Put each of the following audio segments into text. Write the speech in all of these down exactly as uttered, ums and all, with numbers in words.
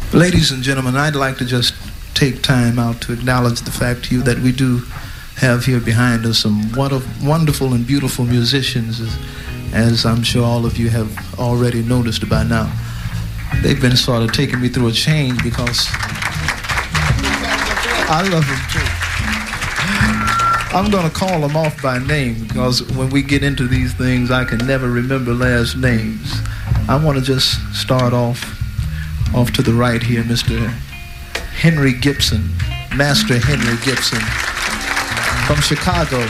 Ladies and gentlemen, I'd like to just take time out to acknowledge the fact to you that we do have here behind us some wonderful and beautiful musicians, as, as I'm sure all of you have already noticed by now. They've been sort of taking me through a change because I love them too. I'm going to call them off by name because when we get into these things, I can never remember last names. I want to just start off off to the right here, Mister Henry Gibson, Master Henry Gibson from Chicago.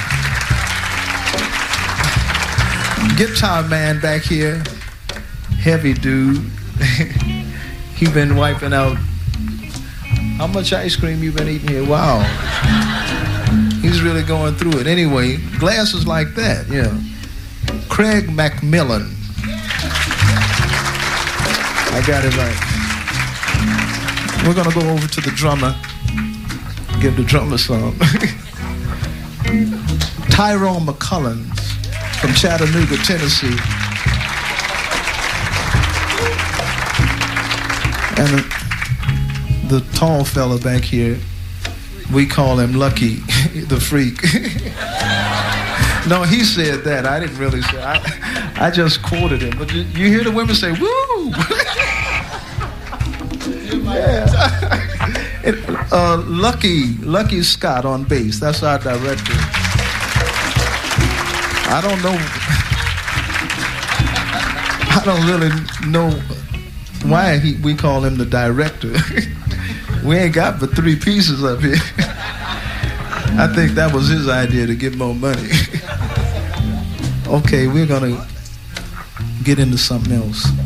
Guitar man back here, heavy dude. He been wiping out. How much ice cream you been eating here? Wow. He's really going through it. Anyway, glasses like that, yeah. Craig Macmillan. I got it right. We're going to go over to the drummer. Give the drummer some. Tyrone McCullens from Chattanooga, Tennessee. And the, the tall fella back here, we call him Lucky, the Freak. No, he said that. I didn't really say. I, I just quoted him. But you, you hear the women say, "Woo!" Yeah. It, uh, Lucky, Lucky Scott on bass. That's our director. I don't know. I don't really know why he, we call him the director. We ain't got but three pieces up here. I think that was his idea to get more money. Okay, we're gonna get into something else.